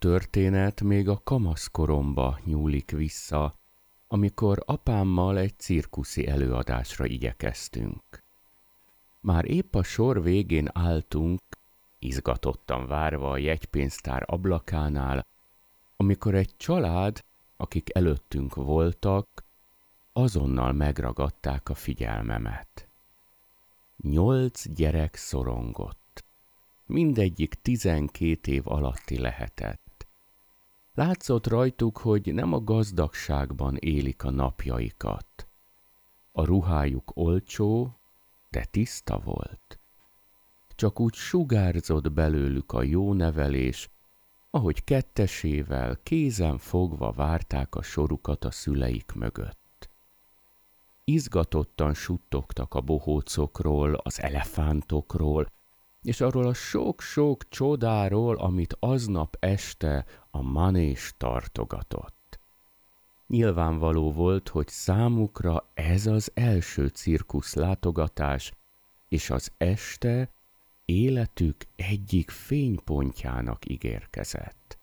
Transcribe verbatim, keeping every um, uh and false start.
történet még a kamaszkoromba nyúlik vissza, amikor apámmal egy cirkuszi előadásra igyekeztünk. Már épp a sor végén álltunk, izgatottan várva a jegypénztár ablakánál, amikor egy család, akik előttünk voltak, azonnal megragadták a figyelmemet. Nyolc gyerek szorongott. Mindegyik tizenkét év alatti lehetett. Látszott rajtuk, hogy nem a gazdagságban élik a napjaikat. A ruhájuk olcsó, de tiszta volt. Csak úgy sugárzott belőlük a jó nevelés, ahogy kettesével, kézen fogva várták a sorukat a szüleik mögött. Izgatottan suttogtak a bohócokról, az elefántokról, és arról a sok-sok csodáról, amit aznap este a manés tartogatott. Nyilvánvaló volt, hogy számukra ez az első cirkusz látogatás, és az este életük egyik fénypontjának ígérkezett.